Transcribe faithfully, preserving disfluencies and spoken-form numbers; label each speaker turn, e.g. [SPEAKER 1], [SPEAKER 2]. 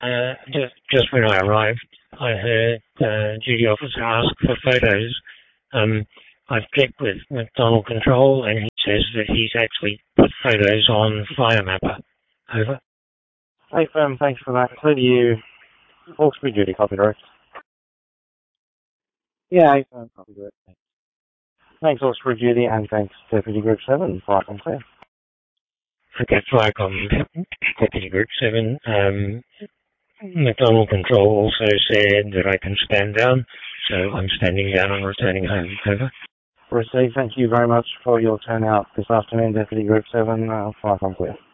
[SPEAKER 1] Uh, just, just when I arrived, I heard uh, duty officer ask for photos. Um, I've checked with McDonald Control, and he says that he's actually put photos on FireMapper. Over.
[SPEAKER 2] Hey, firm, thanks for that. Clear to you. Hawkesbury duty, copy direct. Yeah, hey, firm, copy direct. Thanks, Hawkesbury duty, and thanks, Deputy Group seven, flight on clear.
[SPEAKER 1] Okay, Flycom, Deputy Group seven. Um, McDonald Control also said that I can stand down, so I'm standing down and returning home. Over.
[SPEAKER 2] Received. Thank you very much for your turnout this afternoon, Deputy Group seven, uh, flight on clear.